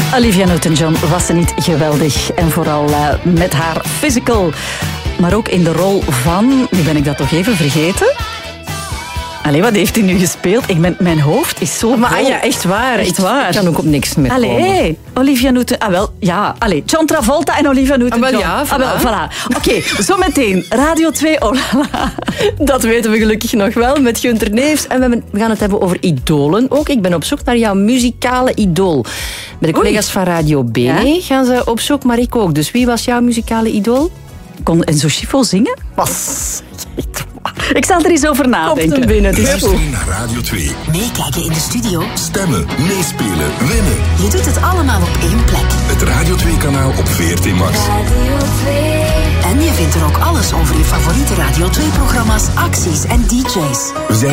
Olivia Newton-John, was ze niet geweldig? En vooral met haar physical, maar ook in de rol van... Nu ben ik dat toch even vergeten. Allee, wat heeft hij nu gespeeld? Mijn hoofd is zo Maar vol. ja, echt waar. Echt waar. Ik kan ook op niks meer komen. Allee, Olivia Newton... Ah, wel, ja. Allee, John Travolta en Olivia Newton-John. Ah, wel, ja, voilà. Voilà. Oké, zometeen. Radio 2, oh la la. Dat weten we gelukkig nog wel met Gunther Neefs. En we gaan het hebben over idolen ook. Ik ben op zoek naar jouw muzikale idool. Met de collega's van Radio B gaan ze op zoek, maar ik ook. Dus wie was jouw muzikale idool? Kon Enzo Schifo zingen? Ik zal er eens over nadenken. Komt hem binnen. Het is Luisteren naar Radio 2. Meekijken in de studio. Stemmen, meespelen, winnen. Je doet het allemaal op één plek. Het Radio 2-kanaal op VRT Max. En je vindt er ook alles over je favoriete Radio 2-programma's, acties en DJ's. We zijn